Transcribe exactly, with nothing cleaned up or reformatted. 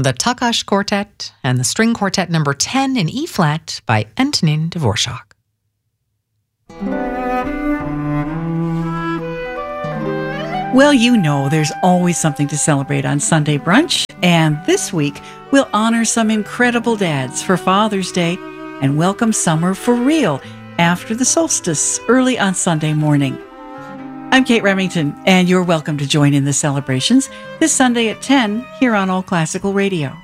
the Takash Quartet and the String Quartet number ten in E-flat by Antonin Dvorak. Well, you know, there's always something to celebrate on Sunday brunch, and this week we'll honor some incredible dads for Father's Day and welcome summer for real after the solstice early on Sunday morning. I'm Kate Remington, and you're welcome to join in the celebrations this Sunday at ten here on All Classical Radio.